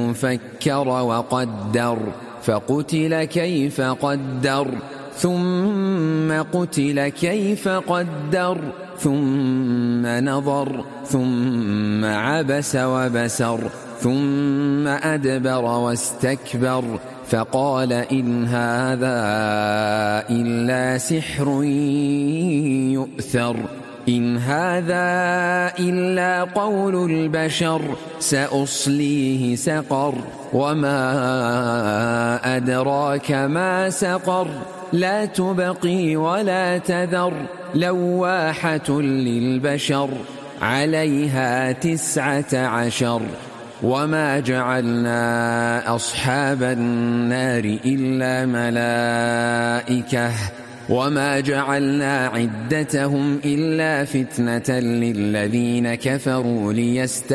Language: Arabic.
فكر وقدر فقتل كيف قدر ثم قتل كيف قدر ثم نظر ثم عبس وبسر ثم أدبر واستكبر فقال إن هذا إلا سحر يؤثر إن هذا إلا قول البشر سأصليه سقر وما أدراك ما سقر لا تبقي ولا تذر لواحة للبشر عليها 19 وما جعلنا أصحاب النار إلا ملائكة وما جعلنا عدتهم إلا فتنة للذين كفروا